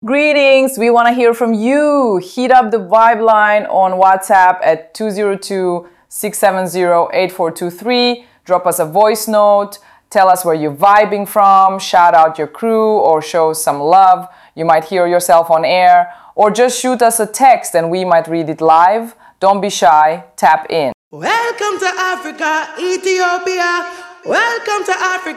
Greetings, we want to hear from you. Heat up the vibe line on WhatsApp at 202-670-8423. Drop us a voice note. Tell us where you're vibing from. Shout out your crew or show some love. You might hear yourself on air. Or just shoot us a text and we might read it live. Don't be shy. Tap in. Welcome to Africa, Ethiopia. Welcome to Africa.